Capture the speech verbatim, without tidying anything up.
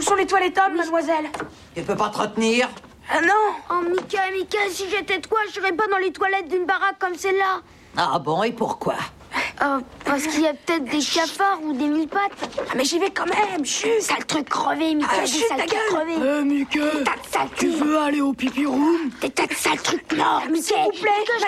sont les toilettes hommes, mademoiselle? Tu peux pas te retenir? Ah non. Oh, Mika, Mika, si j'étais toi, je serais pas dans les toilettes d'une baraque comme celle-là. Ah bon, et pourquoi? Euh, parce qu'il y a peut-être des cafards ou des mille-pattes. Ah, mais j'y vais quand même, chut. Sale truc crevé, Mika, Ah, des chut, sales ta trucs gueule. crevés. Eh, Mickey, Des tas de sales tu trucs. veux aller au pipi room? Des tas de sales trucs. Non, Mika, S'il vous plaît, Mika, je